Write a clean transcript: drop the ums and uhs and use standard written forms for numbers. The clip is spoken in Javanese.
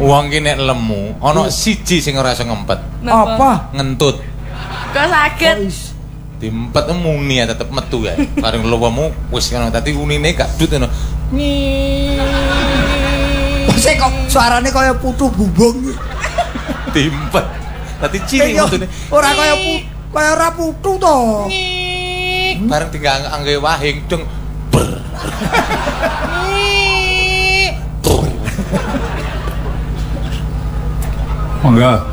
Wong ki nek lemu, ana siji sing ora iso ngempet. Apa? Ngentut. Kok saged? Diempet muni ya tetep metu ya. Bareng luwemu wis ngono. Dadi unine gak dut ngono. Sik kok suarane kaya putu bumbung. Diempet. Dadi cilik metune. Ora kaya ora putu to. Bareng tinggal angge wahing deng. Monggo.